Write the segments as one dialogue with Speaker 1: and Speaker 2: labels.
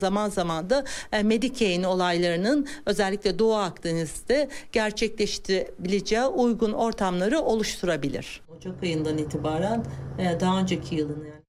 Speaker 1: Zaman zaman da Medicaid olaylarının özellikle Doğu Akdeniz'de gerçekleştirebileceği uygun ortamları oluşturabilir. Ocak ayından itibaren daha önceki yılın yani.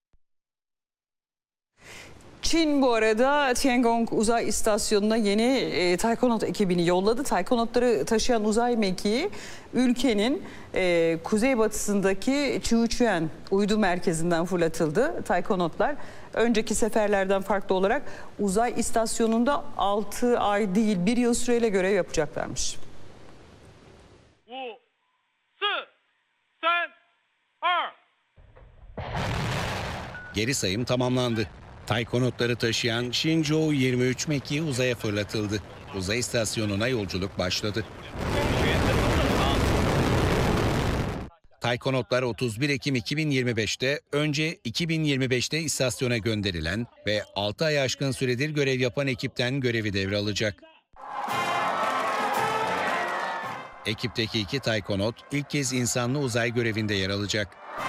Speaker 2: Çin bu arada Tiangong uzay istasyonuna yeni Taikonaut ekibini yolladı. Taikonautları taşıyan uzay mekiği ülkenin kuzeybatısındaki Qiuquan uydu merkezinden fırlatıldı. Taikonautlar önceki seferlerden farklı olarak uzay istasyonunda 6 ay değil 1 yıl süreyle görev yapacaklarmış.
Speaker 3: 5, 4, 3, 2.
Speaker 4: Geri sayım tamamlandı. Taikonautları taşıyan Shenzhou 23 mekiği uzaya fırlatıldı. Uzay istasyonuna yolculuk başladı. Taikonautlar 31 Ekim 2025'te önce 2025'te istasyona gönderilen ve 6 ay aşkın süredir görev yapan ekipten görevi devralacak. Ekipteki 2 taikonaut ilk kez insanlı uzay görevinde yer alacak.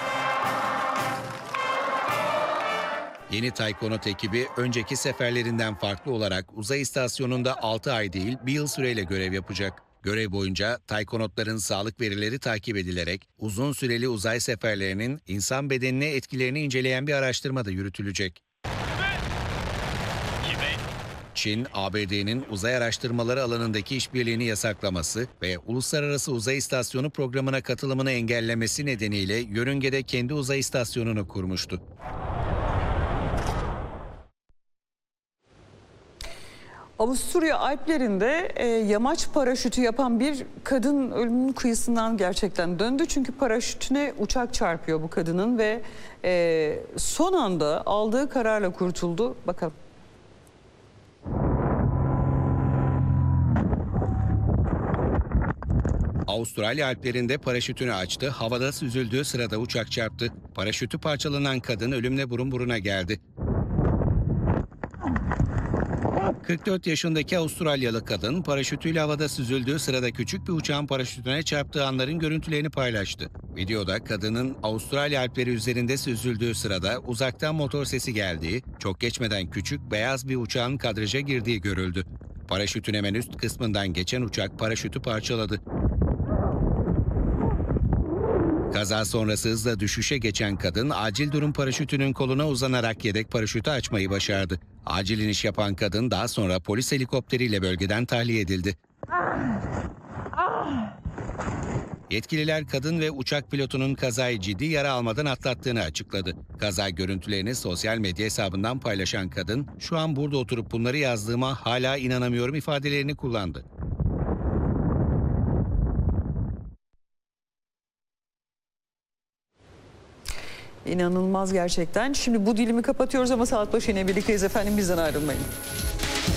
Speaker 4: Yeni taikonaut ekibi önceki seferlerinden farklı olarak uzay istasyonunda 6 ay değil 1 yıl süreyle görev yapacak. Görev boyunca taikonautların sağlık verileri takip edilerek uzun süreli uzay seferlerinin insan bedenine etkilerini inceleyen bir araştırma da yürütülecek. Çin, ABD'nin uzay araştırmaları alanındaki işbirliğini yasaklaması ve Uluslararası Uzay İstasyonu programına katılımını engellemesi nedeniyle yörüngede kendi uzay istasyonunu kurmuştu.
Speaker 2: Avusturya Alplerinde yamaç paraşütü yapan bir kadın ölümünün kıyısından gerçekten döndü. Çünkü paraşütüne uçak çarpıyor bu kadının ve son anda aldığı kararla kurtuldu. Bakalım.
Speaker 4: Avustralya Alplerinde paraşütünü açtı, havada süzüldüğü sırada uçak çarptı. Paraşütü parçalanan kadın ölümle burun buruna geldi. 44 yaşındaki Avustralyalı kadın paraşütüyle havada süzüldüğü sırada küçük bir uçağın paraşütüne çarptığı anların görüntülerini paylaştı. Videoda kadının Avustralya Alpleri üzerinde süzüldüğü sırada uzaktan motor sesi geldiği, çok geçmeden küçük beyaz bir uçağın kadraja girdiği görüldü. Paraşütün hemen üst kısmından geçen uçak paraşütü parçaladı. Kaza sonrası hızla düşüşe geçen kadın acil durum paraşütünün koluna uzanarak yedek paraşütü açmayı başardı. Acil iniş yapan kadın daha sonra polis helikopteriyle bölgeden tahliye edildi. Yetkililer kadın ve uçak pilotunun kazayı ciddi yara almadan atlattığını açıkladı. Kaza görüntülerini sosyal medya hesabından paylaşan kadın, "Şu an burada oturup bunları yazdığıma hala inanamıyorum" ifadelerini kullandı.
Speaker 2: İnanılmaz gerçekten. Şimdi bu dilimi kapatıyoruz ama saat başı yine birlikteyiz efendim, bizden ayrılmayın.